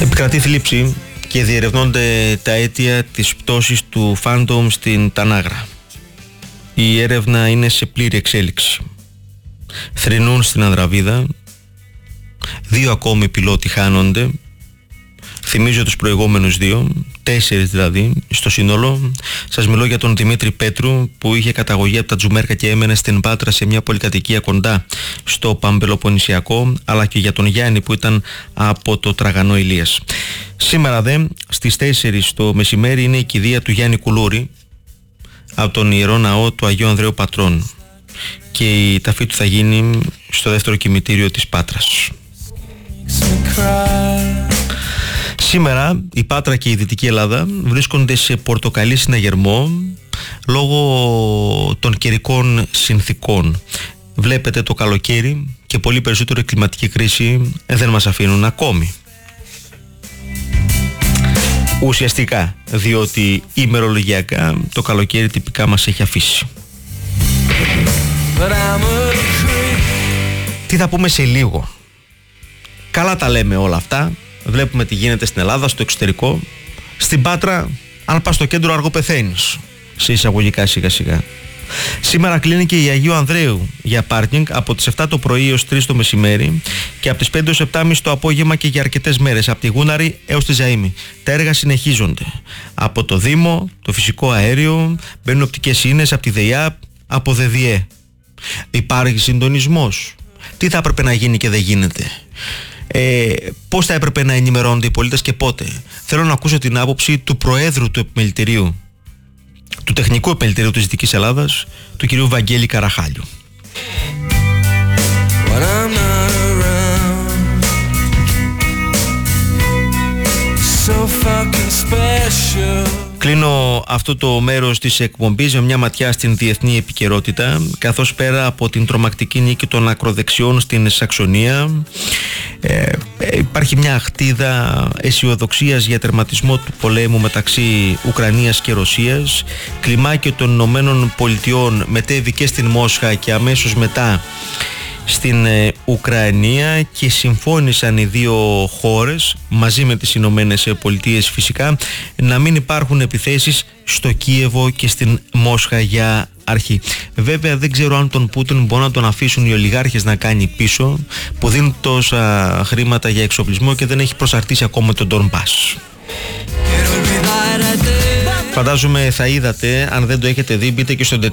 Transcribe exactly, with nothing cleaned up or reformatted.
Επικρατεί θλίψη και διερευνώνται τα αίτια της πτώσης του Phantom στην Τανάγρα. Η έρευνα είναι σε πλήρη εξέλιξη. Θρηνούν στην Ανδραβίδα, δύο ακόμη πιλότοι χάνονται. Θυμίζω τους προηγούμενους δύο, τέσσερις δηλαδή στο σύνολο. Σας μιλώ για τον Δημήτρη Πέτρου που είχε καταγωγή από τα Τζουμέρκα και έμενε στην Πάτρα σε μια πολυκατοικία κοντά στο Παμπελοποννησιακό, αλλά και για τον Γιάννη που ήταν από το Τραγανό Ηλίας. Σήμερα δε στις τέσσερις το μεσημέρι είναι η κηδεία του Γιάννη Κουλούρη από τον Ιερό Ναό του Αγίου Ανδρέου Πατρών και η ταφή του θα γίνει στο δεύτερο κημητήριο της Πάτρας. Σήμερα η Πάτρα και η Δυτική Ελλάδα βρίσκονται σε πορτοκαλί συναγερμό λόγω των καιρικών συνθήκων. Βλέπετε το καλοκαίρι και πολύ περισσότερο η κλιματική κρίση δεν μας αφήνουν ακόμη. Ουσιαστικά, διότι ημερολογιακά το καλοκαίρι τυπικά μας έχει αφήσει. Τι θα πούμε σε λίγο. Καλά τα λέμε όλα αυτά. Βλέπουμε τι γίνεται στην Ελλάδα, στο εξωτερικό. Στην Πάτρα, αν πας στο κέντρο αργό πεθαίνεις. Σε εισαγωγικά σιγά σιγά. Σήμερα κλείνει και η Αγίου Ανδρέου για πάρκινγκ από τις επτά το πρωί έως τρεις το μεσημέρι και από τις πέντε έως επτά και μισή το απόγευμα και για αρκετές μέρες, από τη Γούναρη έως τη Ζαΐμη. Τα έργα συνεχίζονται. Από το Δήμο, το φυσικό αέριο, μπαίνουν οπτικές ίνες από τη ΔΕΙΑΠ, από ΔΕΔΙΕ. Υπάρχει συντονισμός. Τι θα έπρεπε να γίνει και δεν γίνεται. Ε, πώς θα έπρεπε να ενημερώνονται οι πολίτες και πότε. Θέλω να ακούσω την άποψη του Προέδρου του Επιμελητηρίου, του Τεχνικού Επιμελητηρίου της Δυτικής Ελλάδας, του κυρίου Βαγγέλη Καραχάλιου. Κλείνω αυτό το μέρος της εκπομπής με μια ματιά στην διεθνή επικαιρότητα, καθώς πέρα από την τρομακτική νίκη των ακροδεξιών στην Σαξονία ε, υπάρχει μια αχτίδα αισιοδοξίας για τερματισμό του πολέμου μεταξύ Ουκρανίας και Ρωσίας. Κλιμάκιο των Ηνωμένων Πολιτειών μετέβη και στην Μόσχα και αμέσως μετά στην ε, Ουκρανία και συμφώνησαν οι δύο χώρες μαζί με τις Ηνωμένες Πολιτείες φυσικά να μην υπάρχουν επιθέσεις στο Κίεβο και στην Μόσχα για αρχή. Βέβαια δεν ξέρω αν τον Πούτιν μπορούν να τον αφήσουν οι ολιγάρχες να κάνει πίσω, που δίνουν τόσα χρήματα για εξοπλισμό και δεν έχει προσαρτήσει ακόμα τον Ντονμπάς. Φαντάζομαι θα είδατε, αν δεν το έχετε δει, μπείτε και στο